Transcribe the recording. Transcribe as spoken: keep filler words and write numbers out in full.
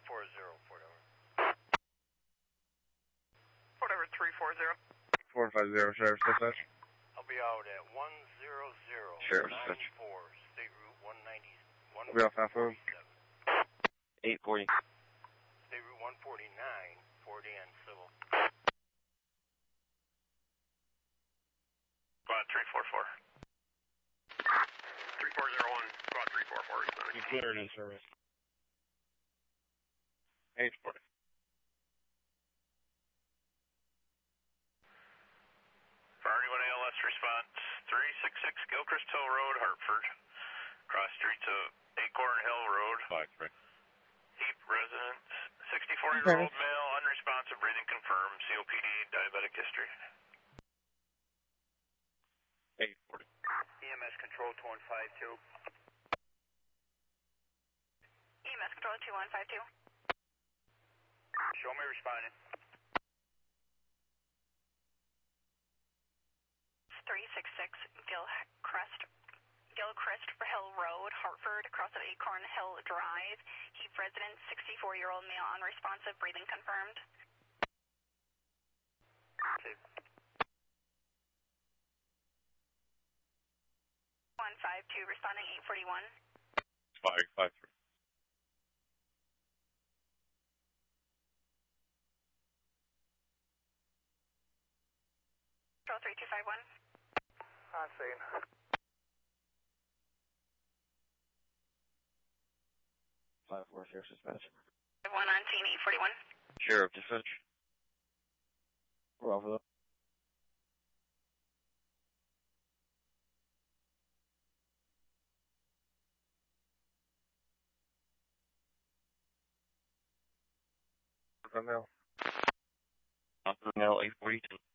four zero, Fort Edward. Fort Edward three four zero. four five zero, Sheriff's Dispatch. I'll be out at one zero zero Sheriff's nine Dispatch. four, State Route one ninety, one I'll be off half room. forty-seven. eight forty. State Route one forty-nine, forty and civil. Squad three four four. three four zero one, squad three four four. You cleared in service. eight forty. Priority one A L S response, three six six Gilchrist Hill Road, Hartford. Cross street to Acorn Hill Road. five three. Heap residence, sixty-four-year-old male, unresponsive, breathing confirmed, C O P D, diabetic history. eight forty. E M S control two one five two. E M S control two one five two. Show me responding. three six six Gilchrist, Gilchrist Hill Road, Hartford, across of Acorn Hill Drive. Heap resident, sixty-four-year-old male, unresponsive, breathing confirmed. Okay. one five two, responding eight forty-one. five five three. Control three two five one. On scene. five four, Sheriff's Dispatch. one on scene, eight forty-one. Sheriff Dispatch. We're off of that. Now. Now, eight forty-two.